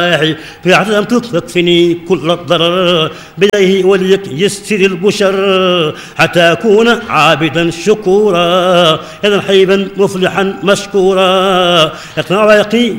في عظمته تكفني كل الضرر بيده وليك يسر البشر حتى أكون عابدا شكورا إذا حيبا مفلحا مشكورا يقنع ويقي